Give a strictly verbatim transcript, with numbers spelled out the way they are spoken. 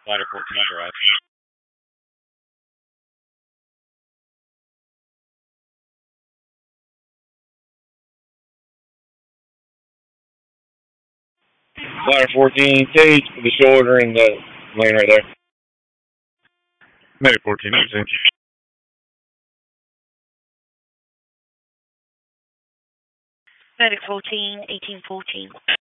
Ladder fourteen, right. Ladder fourteen, Cage for the shoulder and the lane right there. Medic fourteen, easy. Medic fourteen, eighteen fourteen.